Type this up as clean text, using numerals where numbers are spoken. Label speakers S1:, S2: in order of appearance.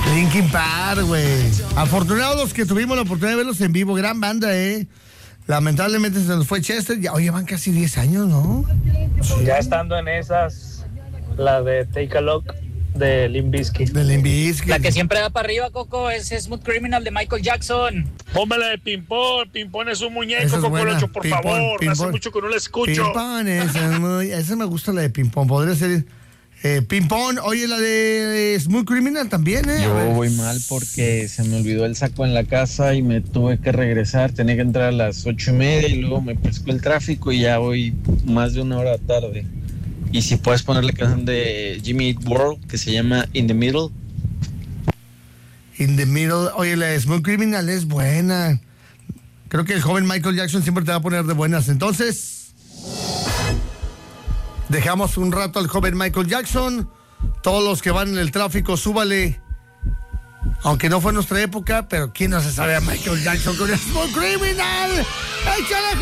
S1: Linkin Park, güey. Afortunados los que tuvimos la oportunidad de verlos en vivo. Gran banda, Lamentablemente se nos fue Chester. Ya, oye, van casi 10 años, ¿no?
S2: Sí. Ya estando en esas, la de Take a Look de Limp Bizkit.
S1: De Limp Bizkit.
S3: La que siempre da para arriba, Coco, es Smooth Criminal de Michael Jackson.
S4: Póngala de Pimpón. Pimpón es un muñeco,
S1: Esa es
S4: Coco
S1: buena.
S4: Locho, por
S1: Pimpón,
S4: favor.
S1: Pimpón.
S4: Hace mucho que no la escucho.
S1: Pimpón, esa me gusta, la de Pimpón. Podría ser Pimpón. Oye, la de Smooth Criminal también,
S5: Yo voy mal porque se me olvidó el saco en la casa y me tuve que regresar. Tenía que entrar a las 8:30 y luego me pescó el tráfico y ya voy más de 1 hora tarde. Y si puedes poner la canción de Jimmy Eat World que se llama In the Middle.
S1: In the Middle. Oye, la de Smooth Criminal es buena. Creo que el joven Michael Jackson siempre te va a poner de buenas. Entonces, dejamos un rato al joven Michael Jackson. Todos los que van en el tráfico, súbale. Aunque no fue nuestra época, pero ¿quién no se sabe a Michael Jackson con el Smooth Criminal? ¡Échale!